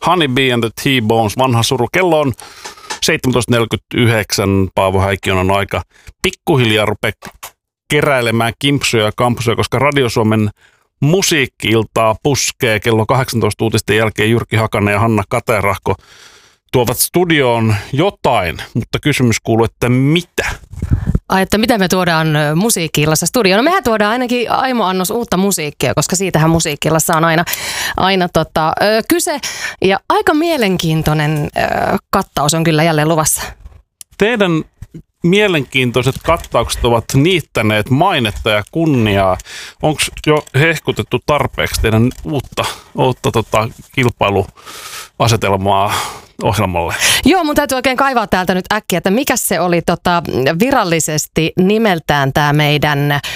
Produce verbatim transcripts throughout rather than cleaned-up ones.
Honeybee and the T-Bones, vanha suru. Kello on seitsemäntoista neljäkymmentäyhdeksän, Paavo Häikkiön on aika pikkuhiljaa rupea keräilemään kimpsuja ja kampsuja, koska Radio Suomen musiikki-iltaa puskee kello kahdeksantoista uutisten jälkeen Jyrki Hakanen ja Hanna Katerahko tuovat studioon jotain, mutta kysymys kuuluu, että mitä? Ai, että miten me tuodaan musiikki-illassa studioon? No mehän tuodaan ainakin Aimo Annos uutta musiikkia, koska siitähän musiikki-illassa on aina, aina tota, ö, kyse. Ja aika mielenkiintoinen ö, kattaus on kyllä jälleen luvassa. Teidän mielenkiintoiset kattaukset ovat niittäneet mainetta ja kunniaa. Onko jo hehkutettu tarpeeksi teidän uutta, uutta tota, kilpailuasetelmaa ohjelmalle? Joo, mun täytyy oikein kaivaa täältä nyt äkkiä, että mikä se oli tota, virallisesti nimeltään tämä meidän öö,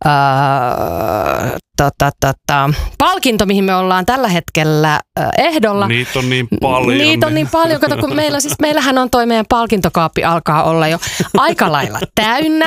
tota, tota, palkinto, mihin me ollaan tällä hetkellä ö, ehdolla. Niitä on niin paljon. Niitä on niin paljon, kato, kun meillä, siis, meillähän on toi meidän palkintokaappi alkaa olla jo aika lailla täynnä.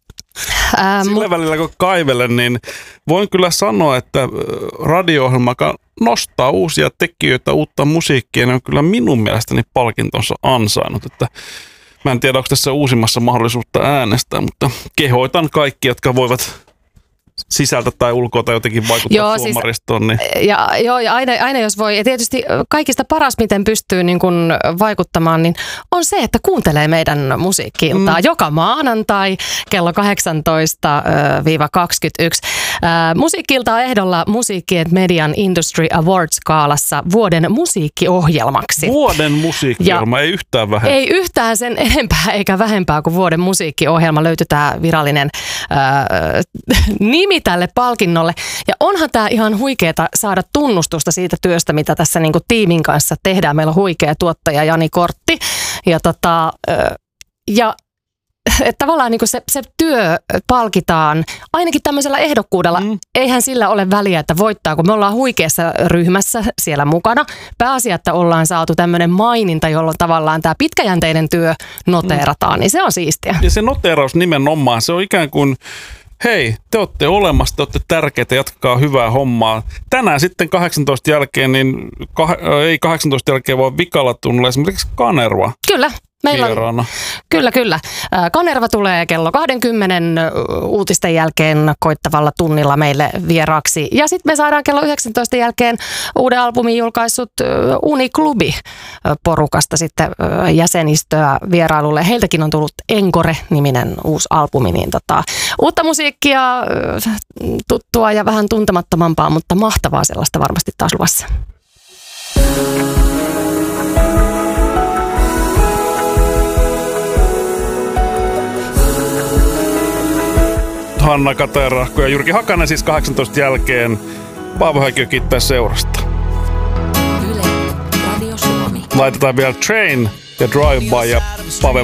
Ähm, Sillä välillä kun kaivelen, niin voin kyllä sanoa, että radio-ohjelma nostaa uusia tekijöitä, uutta musiikkia, ne on kyllä minun mielestäni palkintonsa ansainnut. Että mä en tiedä, onko tässä uusimmassa mahdollisuutta äänestää, mutta kehoitan kaikki, jotka voivat sisältä tai ulkoa tai jotenkin vaikuttaa joo, tuomaristoon. Niin. Siis, ja, joo, ja aina, aina jos voi, ja tietysti kaikista paras, miten pystyy niin kun vaikuttamaan, niin on se, että kuuntelee meidän musiikki-iltaa mm. joka maanantai kello kahdeksantoista kaksikymmentäyksi. Musiikki-ilta on ehdolla Musiikki and Median Industry Awards-skaalassa vuoden musiikkiohjelmaksi. Vuoden musiikkiohjelma, ja ei yhtään vähempää. Ei yhtään sen enempää eikä vähempää kuin vuoden musiikkiohjelma. Löytyy tämä virallinen ää, nimi tälle palkinnolle. Ja onhan tämä ihan huikeeta saada tunnustusta siitä työstä, mitä tässä niinku tiimin kanssa tehdään. Meillä on huikea tuottaja Jani Kortti. Ja, tota, ja että tavallaan niinku se, se työ palkitaan ainakin tämmöisellä ehdokkuudella. Mm. Eihän sillä ole väliä, että voittaa, kun me ollaan huikeassa ryhmässä siellä mukana. Pääasia, että ollaan saatu tämmöinen maininta, jolloin tavallaan tämä pitkäjänteinen työ noteerataan, mm. niin se on siistiä. Ja se noteeraus nimenomaan, se on ikään kuin hei, te olette olemassa, te olette tärkeitä, jatkakaa hyvää hommaa. Tänään sitten kahdeksantoista jälkeen, niin kah- ei kahdeksantoista jälkeen, vaan vikalla tunnilla esimerkiksi Kanerva. Kyllä. Meillä on, vieraana. Kyllä, kyllä. Kanerva tulee kello kaksikymmentä uutisten jälkeen koittavalla tunnilla meille vieraaksi. Ja sitten me saadaan kello yhdeksäntoista jälkeen uuden albumin julkaissut Uniklubi porukasta sitten jäsenistöä vierailulle. Heiltäkin on tullut Encore-niminen uusi albumi. Niin tota, uutta musiikkia, tuttua ja vähän tuntemattomampaa, mutta mahtavaa sellaista varmasti taas luvassa. Hanna Katerahko ja Jyrki Hakanen siis kahdeksantoista jälkeen. Paavo Häikkiö kiittää seurasta. Yle, Radio Suomi. Laitetaan vielä Train ja Drive By ja Pave